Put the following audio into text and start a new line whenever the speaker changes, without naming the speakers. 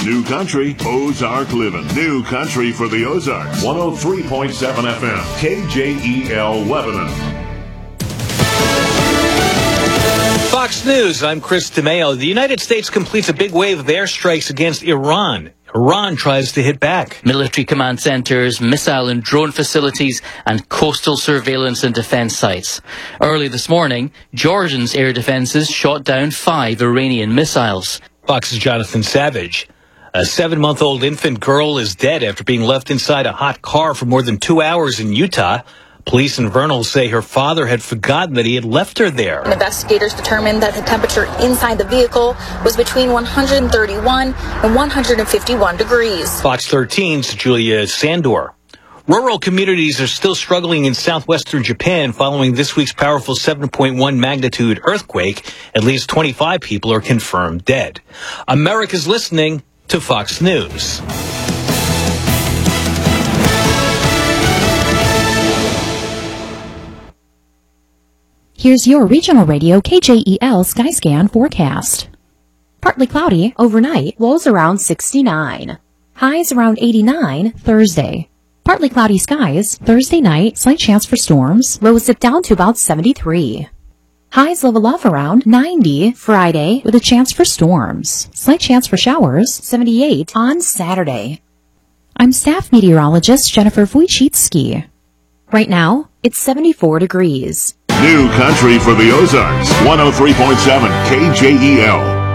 New Country, Ozark Living. New Country for the Ozarks. 103.7 FM, KJEL Lebanon.
Fox News, I'm Chris DeMeo. The United States completes a big wave of airstrikes against Iran. Iran tries to hit back.
Military command centres, missile and drone facilities, and coastal surveillance and defence sites. Early this morning, Jordan's air defences shot down 5 Iranian missiles.
Fox's Jonathan Savage. A 7-month-old infant girl is dead after being left inside a hot car for more than 2 hours in Utah. Police in Vernal say her father had forgotten that he had left her there.
Investigators determined that the temperature inside the vehicle was between 131 and 151 degrees.
Fox 13's Julia Sandor. Rural communities are still struggling in southwestern Japan following this week's powerful 7.1 magnitude earthquake. At least 25 people are confirmed dead. America's listening to Fox News.
Here's your regional radio KJEL Skyscan forecast. Partly cloudy overnight, lows around 69. Highs around 89 Thursday. Partly cloudy skies Thursday night, slight chance for storms. Lows dip down to about 73. Highs level off around 90 Friday with a chance for storms. Slight chance for showers 78 on Saturday. I'm staff meteorologist Jennifer Wojcicki. Right now, it's 74 degrees.
New Country for the Ozarks. 103.7 KJEL.